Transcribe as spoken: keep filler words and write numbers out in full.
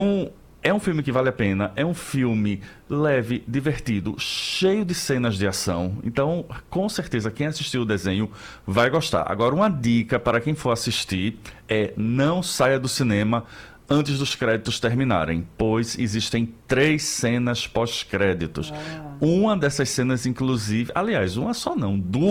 é um filme que vale a pena, é um filme leve, divertido, cheio de cenas de ação. Então, com certeza, quem assistiu o desenho vai gostar. Agora, uma dica para quem for assistir é não saia do cinema antes dos créditos terminarem, pois existem três cenas pós-créditos. Ah. Uma dessas cenas, inclusive, aliás, uma só não, duas.